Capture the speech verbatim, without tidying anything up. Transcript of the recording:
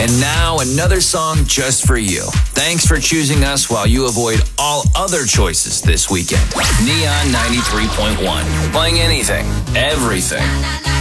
And now another song just for you. Thanks for choosing us while you avoid all other choices this weekend. Neon ninety-three point one. Playing anything, everything.